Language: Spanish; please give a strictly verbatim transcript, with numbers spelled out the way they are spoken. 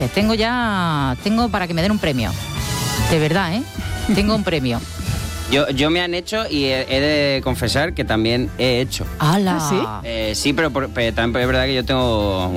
Tengo ya, tengo para que me den un premio. De verdad, ¿eh? Tengo un premio. Yo, yo me han hecho y he, he de confesar que también he hecho. ¡Hala! ¿Ah, sí? Eh, sí, pero, por, pero también es verdad que yo tengo